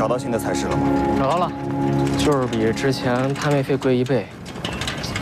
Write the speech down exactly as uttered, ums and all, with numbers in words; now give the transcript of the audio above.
到新的采石了吗？ 找到了，就是比之前摊位费贵一倍，